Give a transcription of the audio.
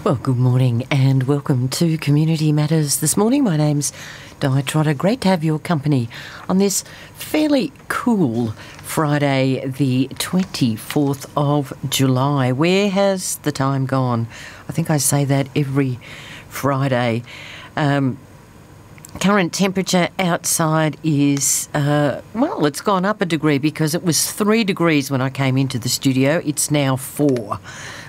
Well, good morning and welcome to Community Matters this morning. My name's Di Trotter. Great to have your company on this fairly cool Friday, the 24th of July. Where has the time gone? I think I say that every Friday. Current temperature outside is, it's gone up a degree because it was 3 degrees when I came into the studio. It's now 4.